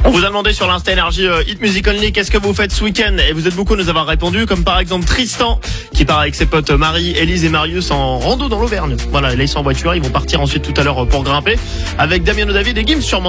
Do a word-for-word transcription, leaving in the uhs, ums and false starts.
On vous a demandé sur l'Insta Énergie euh, Hit Music Only qu'est-ce que vous faites ce week-end, et vous êtes beaucoup à nous avoir répondu, comme par exemple Tristan qui part avec ses potes Marie, Élise et Marius en rando dans l'Auvergne. Voilà, là ils sont en voiture, ils vont partir ensuite tout à l'heure pour grimper avec Damien David et Gims sûrement.